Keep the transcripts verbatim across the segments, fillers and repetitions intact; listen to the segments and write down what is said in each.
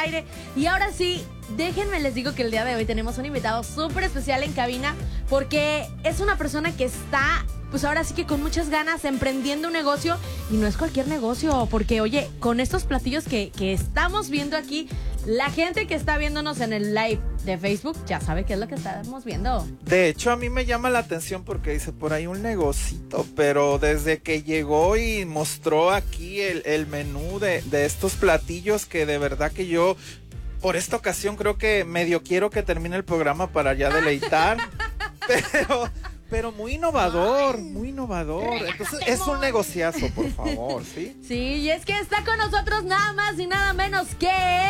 aire. Y ahora sí, déjenme les digo que el día de hoy tenemos un invitado súper especial en cabina, porque es una persona que está, pues ahora sí que con muchas ganas, emprendiendo un negocio. Y no es cualquier negocio, porque oye, con estos platillos que, que estamos viendo aquí, la gente que está viéndonos en el live de Facebook ya sabe qué es lo que estamos viendo. De hecho, a mí me llama la atención porque dice por ahí un negocito, pero desde que llegó y mostró aquí el, el menú de, de estos platillos, que de verdad que yo, por esta ocasión, creo que medio quiero que termine el programa para ya deleitar, pero... Pero muy innovador, muy innovador. Entonces es un negociazo, por favor, ¿sí? Sí, y es que está con nosotros nada más y nada menos que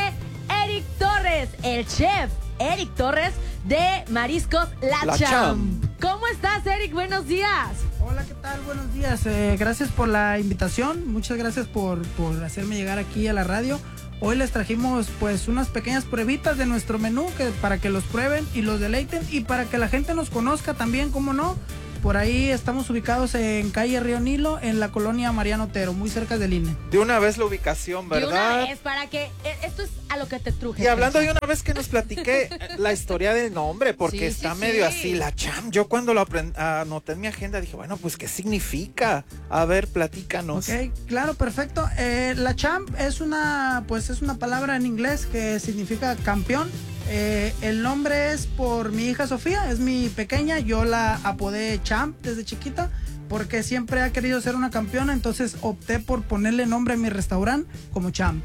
Eric Torres, el chef Eric Torres de Mariscos La, La Champ. Champ. ¿Cómo estás, Eric? Buenos días. Hola, ¿qué tal? Buenos días. Eh, gracias por la invitación. Muchas gracias por, por hacerme llegar aquí a la radio. Hoy les trajimos pues unas pequeñas pruebitas de nuestro menú que, para que los prueben y los deleiten y para que la gente nos conozca también, ¿cómo no? Por ahí estamos ubicados en calle Río Nilo, en la colonia Mariano Otero, muy cerca del I N E. De una vez la ubicación, ¿verdad? De una vez, para que... Esto es a lo que te truje. Y hablando de una vez que nos platiqué la historia del nombre, porque Sí, está sí, medio sí. así, La Champ. Yo cuando lo aprend- anoté en mi agenda dije, bueno, pues ¿qué significa? A ver, platícanos. Ok, claro, perfecto. Eh, la Champ es una, pues es una palabra en inglés que significa campeón. Eh, el nombre es por mi hija Sofía, es mi pequeña, yo la apodé Champ desde chiquita porque siempre ha querido ser una campeona, entonces opté por ponerle nombre a mi restaurante como Champ.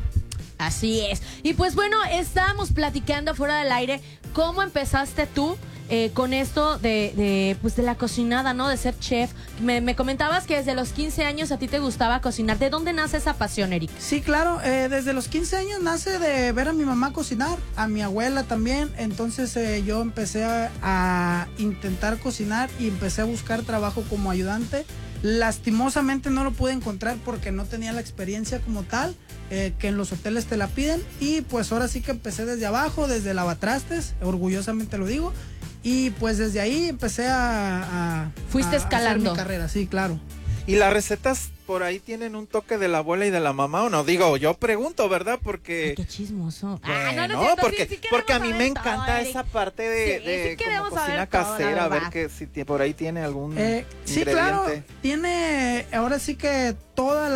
Así es. Y pues bueno, estábamos platicando fuera del aire cómo empezaste tú eh, con esto de, de, pues de la cocinada, ¿no? De ser chef. Me, me comentabas que desde los quince años a ti te gustaba cocinar. ¿De dónde nace esa pasión, Eric? Sí, claro, eh, desde los quince años nace de ver a mi mamá cocinar, a mi abuela también, entonces eh, yo empecé a, a intentar cocinar y empecé a buscar trabajo como ayudante. Lastimosamente no lo pude encontrar porque no tenía la experiencia como tal, eh, que en los hoteles te la piden, y pues ahora sí que empecé desde abajo, desde lavatrastes, orgullosamente lo digo, y pues desde ahí empecé a... a Fuiste a escalando. hacer mi carrera, sí, claro. ¿Y las recetas por ahí tienen un toque de la abuela y de la mamá o no? Digo, yo pregunto, ¿verdad? Porque... Ay, qué chismoso. Bueno, Ah, no, no es cierto, porque, sí, sí queremos porque a mí me saber todo, encanta Eric. esa parte de, Sí, de sí queremos como cocina saber todo, la casera, a ver verdad. que si tie- por ahí tiene algún Eh, sí, ingrediente. claro, tiene ahora sí que todo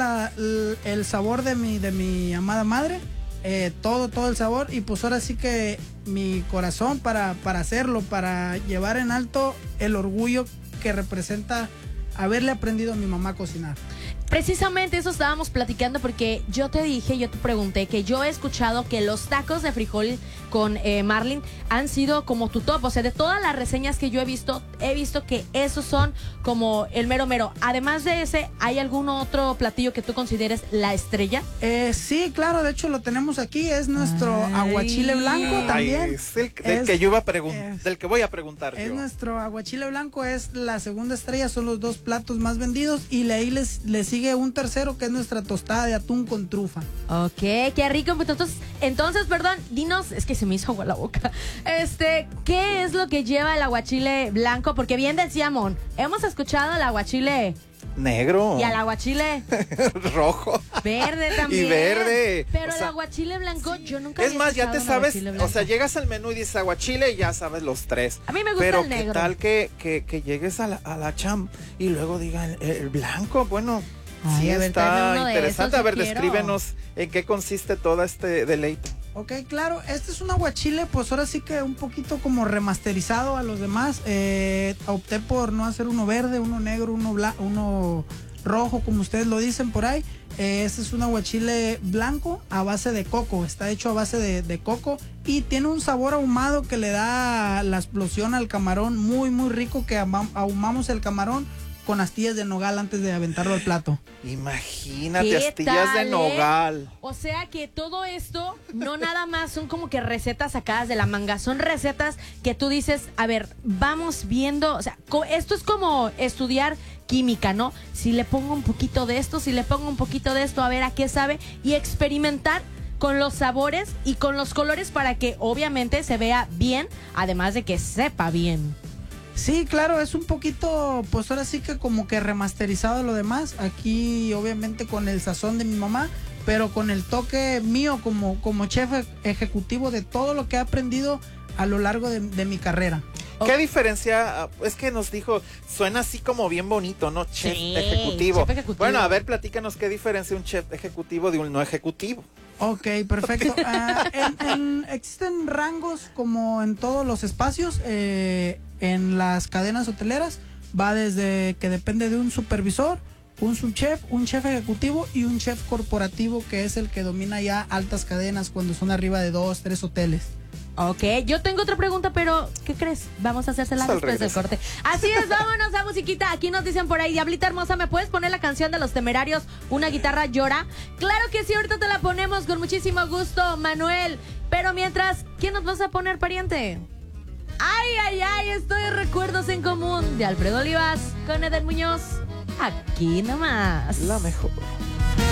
el sabor de mi, de mi amada madre, eh, todo, todo el sabor, y pues ahora sí que mi corazón para, para hacerlo, para llevar en alto el orgullo que representa haberle aprendido a mi mamá a cocinar. Precisamente eso estábamos platicando porque yo te dije, yo te pregunté que yo he escuchado que los tacos de frijol con eh, Marlin han sido como tu top. O sea, de todas las reseñas que yo he visto, he visto que esos son como el mero mero. Además de ese, ¿hay algún otro platillo que tú consideres la estrella? Eh, sí, claro, de hecho lo tenemos aquí, es nuestro Ay. aguachile blanco Ay, también. es el del Es- que yo iba a preguntar, es- del que voy a preguntar Es yo. nuestro aguachile blanco, es la segunda estrella, son los dos platos más vendidos, y le, ahí les, le sigue un tercero que es nuestra tostada de atún con trufa. Ok, qué rico. Entonces, entonces, perdón, dinos, es que se me hizo agua la boca. Este, ¿qué es lo que lleva el aguachile blanco? Porque bien decía Mon, hemos escuchado el aguachile Negro. y al aguachile rojo. verde también. Y verde. Pero O el sea, aguachile blanco, yo nunca Es había más, ya te escuchado un sabes, aguachile o blanco. sea, llegas al menú y dices aguachile y ya sabes los tres. A mí me gusta Pero el negro. qué tal que, que, que llegues a la, a la Champ y luego digan el, el blanco, bueno, Ay, sí a ver, tráeme está uno de interesante. esos, A ver, yo quiero. descríbenos en qué consiste todo este deleite. Ok, claro, este es un aguachile, pues ahora sí que un poquito como remasterizado a los demás. Eh, opté por no hacer uno verde, uno negro, uno bla- uno rojo, como ustedes lo dicen por ahí. Eh, este es un aguachile blanco a base de coco, está hecho a base de, de coco y tiene un sabor ahumado que le da la explosión al camarón, muy muy rico, que ama- ahumamos el camarón con astillas de nogal antes de aventarlo al plato. Imagínate, ¿Qué astillas tal, de eh? nogal. O sea que todo esto no nada más son como que recetas sacadas de la manga, son recetas que tú dices, a ver, vamos viendo, o sea, co- esto es como estudiar química, ¿no? Si le pongo un poquito de esto, si le pongo un poquito de esto, a ver a qué sabe, y experimentar con los sabores y con los colores para que obviamente se vea bien, además de que sepa bien. Sí, claro, es un poquito, pues ahora sí que como que remasterizado lo demás. Aquí, obviamente, con el sazón de mi mamá, pero con el toque mío como, como chef ejecutivo de todo lo que he aprendido a lo largo de, de mi carrera. ¿Qué diferencia? Es que nos dijo, suena así como bien bonito, ¿no? Chef, Sí, ejecutivo. chef ejecutivo. Bueno, a ver, platícanos qué diferencia un chef ejecutivo de un no ejecutivo. Ok, perfecto. Ah, en- en- existen rangos como en todos los espacios, eh, en las cadenas hoteleras, va desde que depende de un supervisor, un subchef, un chef ejecutivo y un chef corporativo, que es el que domina ya altas cadenas cuando son arriba de dos, tres hoteles. Ok, yo tengo otra pregunta, pero ¿qué crees? Vamos a hacérsela Al después del regreso. corte. Así es, vámonos a musiquita. Aquí nos dicen por ahí, Diablita hermosa, ¿me puedes poner la canción de Los Temerarios, Una guitarra llora? Claro que sí, ahorita te la ponemos con muchísimo gusto, Manuel. Pero mientras, ¿quién nos vas a poner, pariente? Ay, ay, ay, esto es Recuerdos en Común de Alfredo Olivas con Eden Muñoz. Aquí nomás. La mejor.